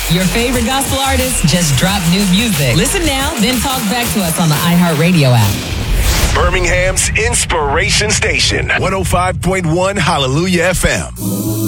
Your favorite gospel artists just drop new music. Listen now, then talk back to us on the iHeartRadio app. Birmingham's Inspiration Station, 105.1 Hallelujah FM.